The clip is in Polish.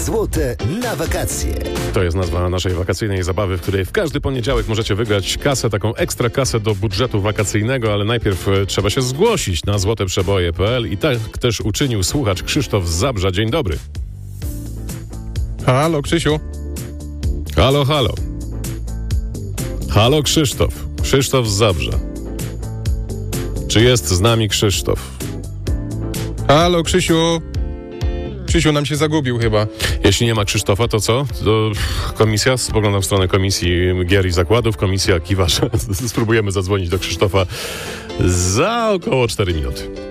Złote na wakacje. To jest nazwa naszej wakacyjnej zabawy, w której w każdy poniedziałek możecie wygrać kasę, taką ekstra kasę do budżetu wakacyjnego, ale najpierw trzeba się zgłosić na złoteprzeboje.pl i tak też uczynił słuchacz Krzysztof z Zabrza. Dzień dobry. Halo, Krzysiu. Halo, halo. Halo, Krzysztof. Krzysztof z Zabrza. Czy jest z nami Krzysztof? Halo, Krzysiu. Krzysiu nam się zagubił chyba. Jeśli nie ma Krzysztofa, to co? To komisja, spoglądam w stronę Komisji Gier i Zakładów, komisja kiwa, że spróbujemy zadzwonić do Krzysztofa za około 4 minuty.